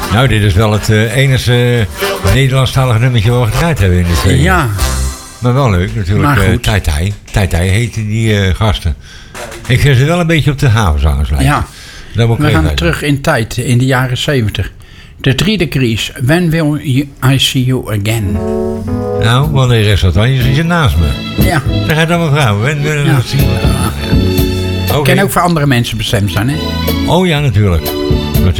Nou, dit is wel het enige Nederlandstalige nummertje waar we gedraaid hebben in de serie. Ja. Maar wel leuk natuurlijk. Tai Tai heten die gasten. Ik vind ze wel een beetje op de havenzangers lijken. Ja. We gaan terug in tijd, in de jaren 70. De 3 degrees. When will I see you again? Nou, wanneer is dat dan? Je zit naast me. Ja. Dan gaat dan mevrouw. When will I see you again? Okay. Kan ook voor andere mensen bestemd zijn, hè? Oh ja, natuurlijk.